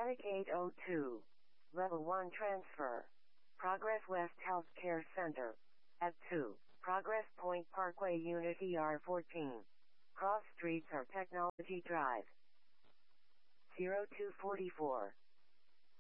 Attic 802. Level 1 transfer. Progress West Healthcare Center. At 2. Progress Point Parkway Unit ER14. Cross streets are Technology Drive. 0244.